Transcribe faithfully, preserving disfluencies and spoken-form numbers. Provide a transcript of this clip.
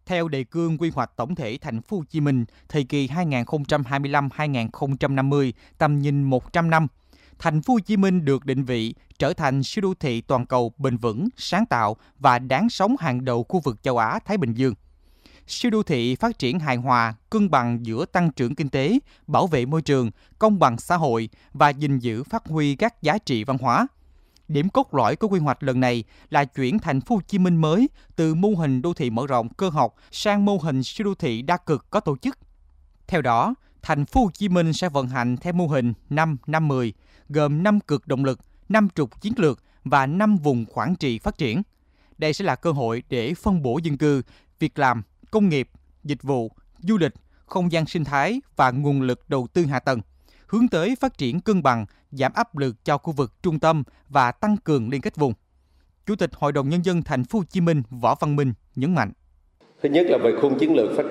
Theo đề cương quy hoạch tổng thể thành phố Hồ Chí Minh thời kỳ hai nghìn không trăm hai mươi lăm đến hai nghìn không trăm năm mươi, tầm nhìn một trăm năm, thành phố Hồ Chí Minh được định vị trở thành siêu đô thị toàn cầu bền vững, sáng tạo và đáng sống hàng đầu khu vực châu Á Thái Bình Dương. Siêu đô thị phát triển hài hòa, cân bằng giữa tăng trưởng kinh tế, bảo vệ môi trường, công bằng xã hội và gìn giữ phát huy các giá trị văn hóa. Điểm cốt lõi của quy hoạch lần này là chuyển thành phố Hồ Chí Minh mới từ mô hình đô thị mở rộng cơ học sang mô hình siêu đô thị đa cực có tổ chức. Theo đó, thành phố Hồ Chí Minh sẽ vận hành theo mô hình năm năm mười, gồm năm cực động lực, năm trục chiến lược và năm vùng quản trị phát triển. Đây sẽ là cơ hội để phân bổ dân cư, việc làm, công nghiệp, dịch vụ, du lịch, không gian sinh thái và nguồn lực đầu tư hạ tầng, hướng tới phát triển cân bằng, giảm áp lực cho khu vực trung tâm và tăng cường liên kết vùng. Chủ tịch Hội đồng Nhân dân thành phố Hồ Chí Minh Võ Văn Minh nhấn mạnh. Thứ nhất là về khung chiến lược phát